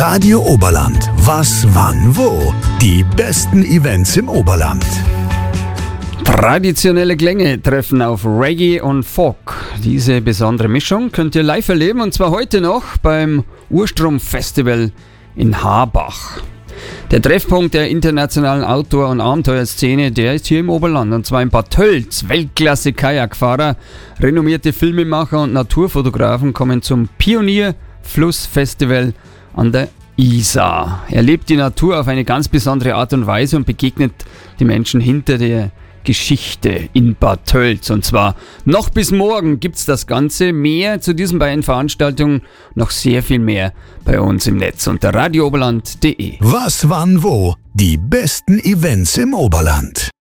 Radio Oberland. Was, wann, wo? Die besten Events im Oberland. Traditionelle Klänge treffen auf Reggae und Folk. Diese besondere Mischung könnt ihr live erleben, und zwar heute noch beim Urstrom-Festival in Harbach. Der Treffpunkt der internationalen Outdoor- und Abenteuerszene, der ist hier im Oberland, und zwar in Bad Tölz. Weltklasse-Kajakfahrer, renommierte Filmemacher und Naturfotografen kommen zum Pionier-Fluss-Festival an der Isar. Erlebt die Natur auf eine ganz besondere Art und Weise und begegnet die Menschen hinter der Geschichte in Bad Tölz. Und zwar noch bis morgen gibt's das Ganze. Mehr zu diesen beiden Veranstaltungen, noch sehr viel mehr bei uns im Netz unter radiooberland.de. Was, wann, wo? Die besten Events im Oberland.